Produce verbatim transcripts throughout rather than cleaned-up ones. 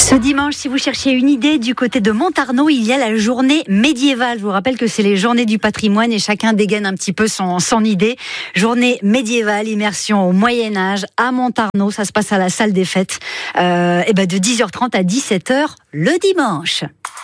Ce dimanche, si vous cherchez une idée, du côté de Montarnot, il y a la journée médiévale. Je vous rappelle que c'est les journées du patrimoine et chacun dégaine un petit peu son, son idée. Journée médiévale, immersion au Moyen-Âge à Montarnot. Ça se passe à la salle des fêtes euh, et ben de dix heures trente à dix-sept heures le dimanche.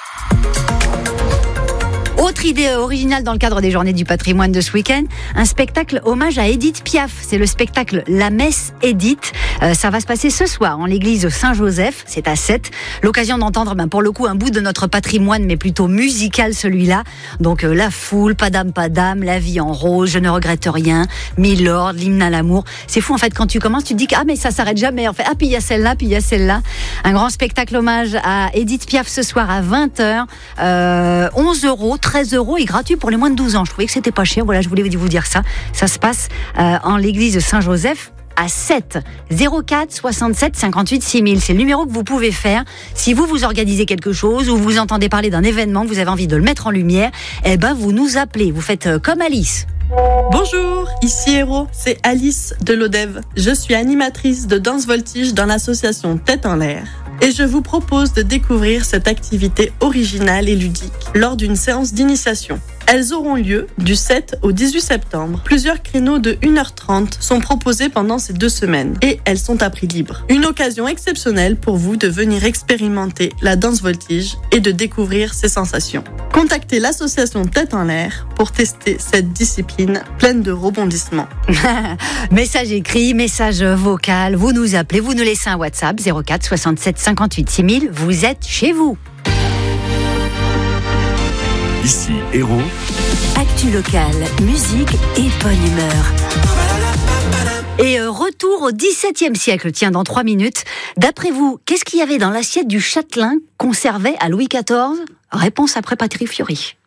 Autre idée originale dans le cadre des Journées du patrimoine de ce week-end, un spectacle hommage à Édith Piaf. C'est le spectacle La Messe Édith. Euh, ça va se passer ce soir en l'église Saint-Joseph, c'est à sept. L'occasion d'entendre ben, pour le coup un bout de notre patrimoine, mais plutôt musical celui-là. Donc euh, la foule, pas d'âme, pas d'âme, la vie en rose, je ne regrette rien, Milord, l'hymne à l'amour. C'est fou en fait quand tu commences, tu te dis que ah mais ça s'arrête jamais. En fait, ah puis il y a celle-là, puis il y a celle-là. Un grand spectacle hommage à Édith Piaf ce soir à vingt heures. Euh, onze euros, treize euros et gratuit pour les moins de douze ans. Je trouvais que c'était pas cher. Voilà, je voulais vous dire ça. Ça se passe euh, en l'église Saint-Joseph à sept. zéro quatre soixante-sept cinquante-huit six mille. C'est le numéro que vous pouvez faire si vous vous organisez quelque chose ou vous entendez parler d'un événement, que vous avez envie de le mettre en lumière. Eh ben, vous nous appelez. Vous faites euh, comme Alice. Bonjour, ici Héros, c'est Alice de l'Odève. Je suis animatrice de danse voltige dans l'association Tête en l'air. Et je vous propose de découvrir cette activité originale et ludique lors d'une séance d'initiation. Elles auront lieu du sept au dix-huit septembre. Plusieurs créneaux de une heure trente sont proposés pendant ces deux semaines et elles sont à prix libre. Une occasion exceptionnelle pour vous de venir expérimenter la danse voltige et de découvrir ses sensations. Contactez l'association Tête en l'air pour tester cette discipline pleine de rebondissements. Message écrit, message vocal, vous nous appelez, vous nous laissez un WhatsApp zéro quatre soixante-sept cinquante-huit six mille, vous êtes chez vous. Ici Héros. Actu locale, musique et bonne humeur. Et euh, retour au dix-septième siècle, tiens, dans trois minutes. D'après vous, qu'est-ce qu'il y avait dans l'assiette du châtelain conservé à Louis quatorze ? Réponse après Patrick Fiori.